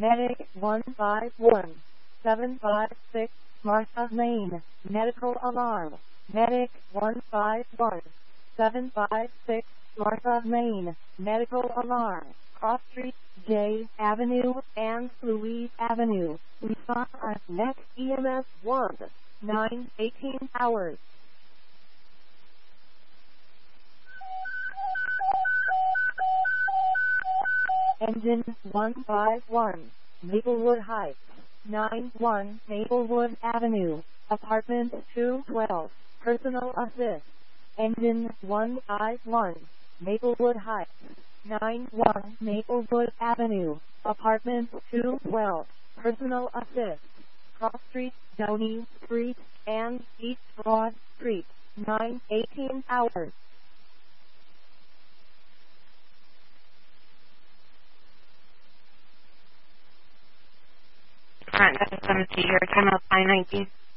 Medic 151756, Martha, Maine. Medical alarm. Medic 151756, Martha, Maine. Medical alarm. Cross Street, J Avenue, and Louise Avenue. Response at next EMS 1, 9:18 hours. Engine 151, Maplewood Heights, 91 Maplewood Avenue, Apartment 212, Personal Assist. Engine 151, Maplewood Heights, 91 Maplewood Avenue, Apartment 212, Personal Assist. Cross Street, Downey Street, and East Broad Street, 9:18 hours. Front desk 7C, your time out 519.